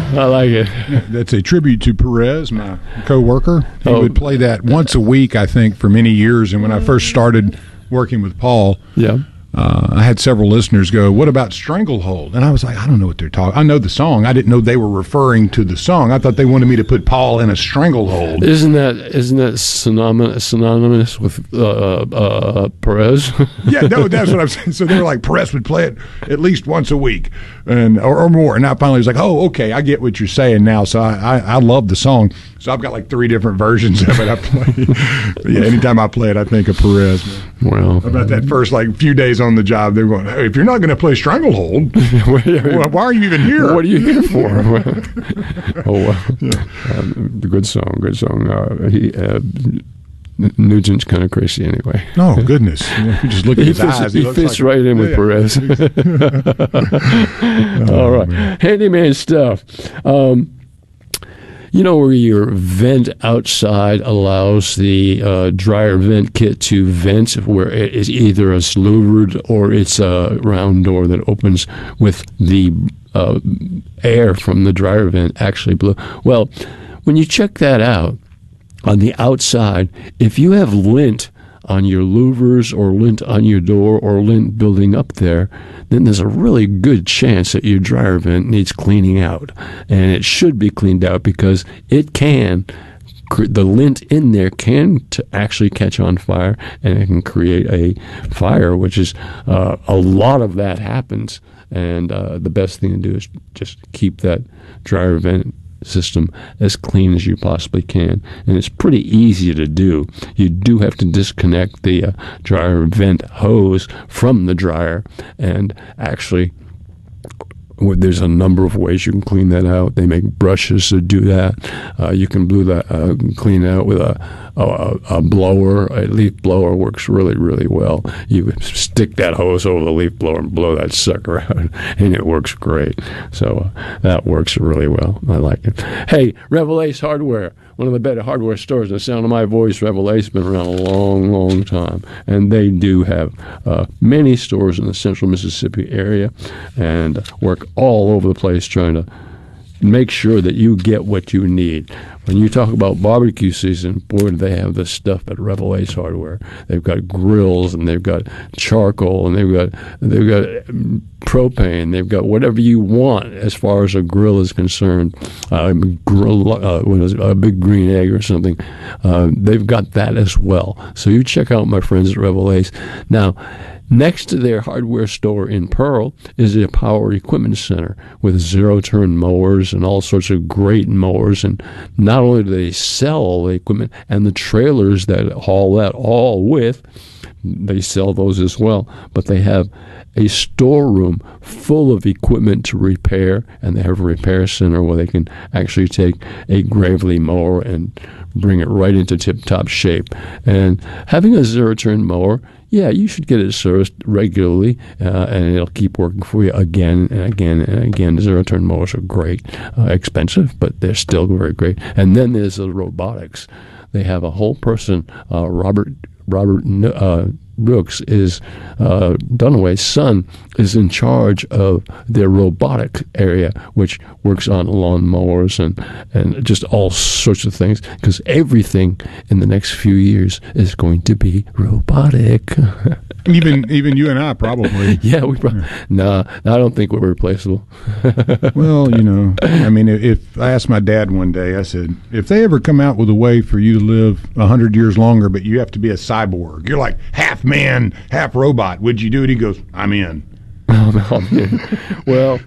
I like it. That's a tribute to Perez, my coworker. He would play that once a week, I think, for many years. And when I first started working with Paul, I had several listeners go, "What about Stranglehold?" And I was like, I don't know what they're talking. I know the song. I didn't know they were referring to the song. I thought they wanted me to put Paul in a stranglehold. Isn't that synonymous with Perez? Yeah, no, that's what I'm saying. So they were like, Perez would play it at least once a week, or more. And I finally was like, oh, okay, I get what you're saying now. So I love the song. So I've got like 3 different versions of it I play. But yeah, anytime I play it, I think of Perez. Well, about that first few days on the job, they're going, hey, if you're not going to play Stranglehold, why are you even here? What are you here for? Good song. Nugent's kind of crazy anyway. Oh, goodness. You just look at his eyes. He fits right in with Perez. All right. Handyman stuff. Where your vent outside allows the dryer vent kit to vent, where it is either a louvered or it's a round door that opens with the air from the dryer vent actually blow. Well, when you check that out on the outside, if you have lint on your louvers or lint on your door or lint building up there, then there's a really good chance that your dryer vent needs cleaning out. And it should be cleaned out because the lint in there can actually catch on fire, and it can create a fire, which is a lot of that happens. And the best thing to do is just keep that dryer vent system as clean as you possibly can, and it's pretty easy to do. You do have to disconnect the dryer vent hose from the dryer, and actually there's a number of ways you can clean that out. They make brushes to do that. You can clean it out with a blower. A leaf blower works really, really well. You stick that hose over the leaf blower and blow that sucker out, and it works great. So that works really well. I like it. Hey, Revel Ace Hardware, one of the better hardware stores in the sound of my voice. Revel Ace has been around a long, long time, and they do have many stores in the central Mississippi area and work all over the place trying to make sure that you get what you need. When you talk about barbecue season, boy, do they have this stuff at Revel Ace Hardware. They've got grills, and they've got charcoal, and they've got propane. They've got whatever you want as far as a grill is concerned. A big green egg or something. They've got that as well. So you check out my friends at Revel Ace. Now, next to their hardware store in Pearl is a power equipment center with zero-turn mowers and all sorts of great mowers. And not only do they sell all the equipment and the trailers that haul that all with, they sell those as well, but they have a storeroom full of equipment to repair, and they have a repair center where they can actually take a Gravely mower and bring it right into tip-top shape. And having a zero-turn mower, yeah, you should get it serviced regularly, and it'll keep working for you again and again and again. Zero-turn mowers are great, expensive, but they're still very great. And then there's the robotics. They have a whole person, Robert Brooks is Dunaway's son is in charge of their robotic area, which works on lawn mowers and just all sorts of things, because everything in the next few years is going to be robotic. Even you and I probably. Yeah, no, I don't think we're replaceable. Well, I mean, if I asked my dad one day, I said, if they ever come out with a way for you to live 100 years longer, but you have to be a cyborg, you're like half man, half robot, would you do it? He goes, I'm in. Well,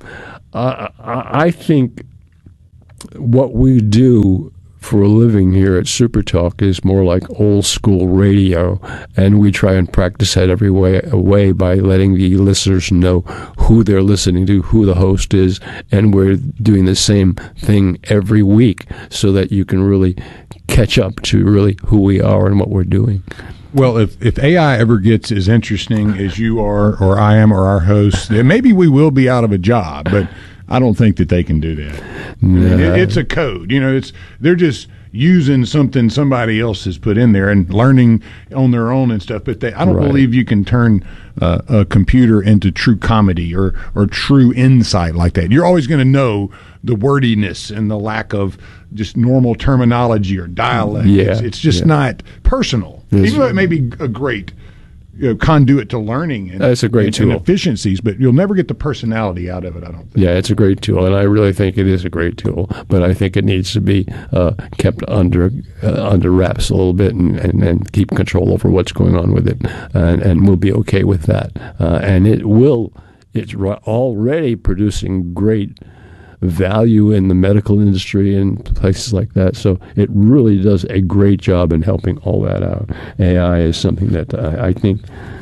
I think what we do for a living here at Super Talk is more like old school radio, and we try and practice that every way by letting the listeners know who they're listening to, who the host is, and we're doing the same thing every week so that you can really catch up to really who we are and what we're doing. Well, if AI ever gets as interesting as you are, or I am, or our hosts, then maybe we will be out of a job, but I don't think that they can do that. No. It's a code. They're just, using something somebody else has put in there and learning on their own and stuff. But I don't believe you can turn a computer into true comedy or true insight like that. You're always going to know the wordiness and the lack of just normal terminology or dialect. Yeah, it's just not personal. Even though it may be a great conduit to learning and, that's a great tool. And efficiencies, but you'll never get the personality out of it, I don't think. Yeah, it's a great tool, and I really think it is a great tool, but I think it needs to be kept under wraps a little bit and keep control over what's going on with it, and we'll be okay with that. And it's already producing great value in the medical industry and places like that. So it really does a great job in helping all that out. AI is something that I think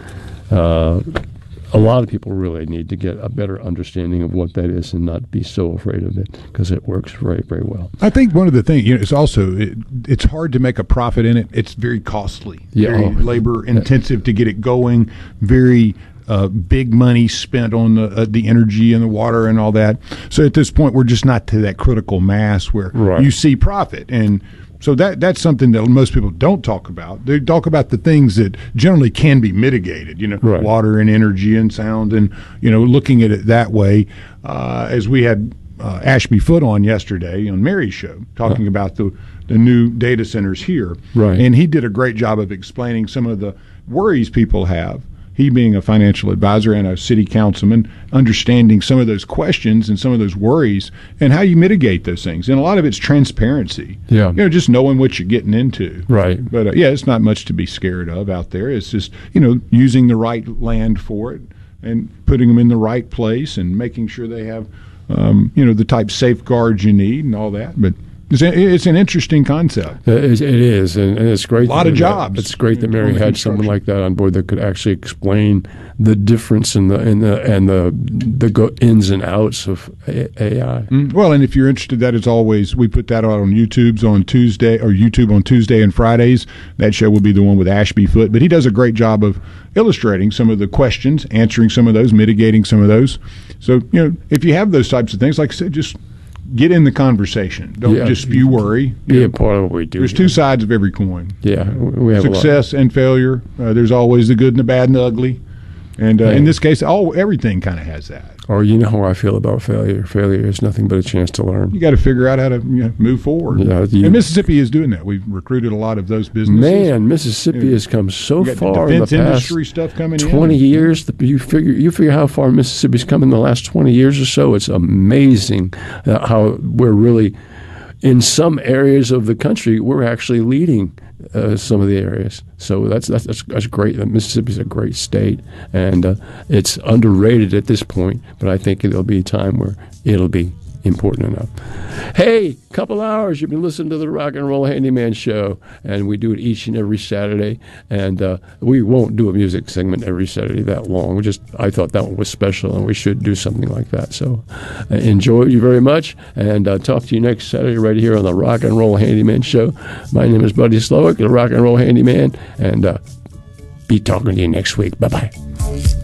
a lot of people really need to get a better understanding of what that is and not be so afraid of it, because it works very, very well. I think one of the things, it's also, it's hard to make a profit in it. It's very costly, very labor intensive to get it going, very big money spent on the energy and the water and all that. So at this point, we're just not to that critical mass where you see profit. And so that's something that most people don't talk about. They talk about the things that generally can be mitigated, water and energy and sound, and, looking at it that way. As we had Ashby Foote on yesterday on Mary's show, talking about the new data centers here. Right. And he did a great job of explaining some of the worries people have. He being a financial advisor and a city councilman, understanding some of those questions and some of those worries and how you mitigate those things. And a lot of it's transparency. Yeah. Just knowing what you're getting into. Right. But, it's not much to be scared of out there. It's just, using the right land for it and putting them in the right place and making sure they have, the type safeguards you need and all that. But it's an interesting concept. It is, and it's great. A lot of jobs. It's great that Mary had someone like that on board that could actually explain the difference in the ins and outs of AI. Well, and if you're interested, that is always, we put that out on YouTube on Tuesday and Fridays. That show will be the one with Ashby Foote, but he does a great job of illustrating some of the questions, answering some of those, mitigating some of those. So, if you have those types of things, like I said, just get in the conversation. Don't just spew worry. Be a part of what we do. There's two sides of every coin. Yeah, we have success and failure. There's always the good and the bad and the ugly. And in this case, everything kind of has that. Or you know how I feel about failure. Failure is nothing but a chance to learn. You got to figure out how to move forward. Yeah, and Mississippi is doing that. We've recruited a lot of those businesses. Man, Mississippi has come so far in the past industry stuff coming 20 years. You figure how far Mississippi's come in the last 20 years or so. It's amazing how we're really, in some areas of the country, we're actually leading some of the areas. So that's great. Mississippi's a great state, and it's underrated at this point, but I think it'll be a time where it'll be important enough. Hey, couple hours. You've been listening to the Rock and Roll Handyman Show, and we do it each and every Saturday. And we won't do a music segment every Saturday that long. I thought that one was special, and we should do something like that. So enjoy you very much, and talk to you next Saturday right here on the Rock and Roll Handyman Show. My name is Buddy Slowick, the Rock and Roll Handyman, and be talking to you next week. Bye-bye.